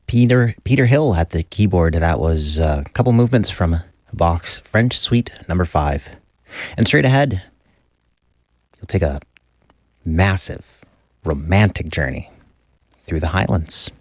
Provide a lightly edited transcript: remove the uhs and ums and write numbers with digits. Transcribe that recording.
Peter Hill at the keyboard. That was a couple movements from Bach's French Suite Number 5. And straight ahead, you'll take a massive romantic journey through the Highlands.